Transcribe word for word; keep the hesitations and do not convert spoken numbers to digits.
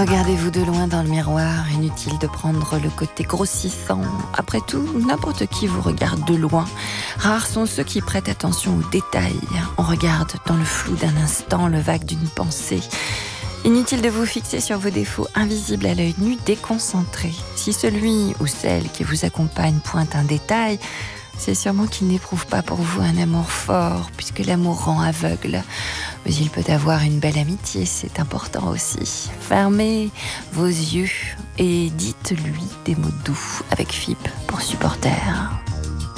Regardez-vous de loin dans le miroir, inutile de prendre le côté grossissant. Après tout, n'importe qui vous regarde de loin. Rares sont ceux qui prêtent attention aux détails. On regarde dans le flou d'un instant, le vague d'une pensée. Inutile de vous fixer sur vos défauts invisibles à l'œil nu, déconcentré. Si celui ou celle qui vous accompagne pointe un détail, c'est sûrement qu'il n'éprouve pas pour vous un amour fort, puisque l'amour rend aveugle. Mais il peut avoir une belle amitié, c'est important aussi. Fermez vos yeux et dites-lui des mots doux avec F I P pour supporter.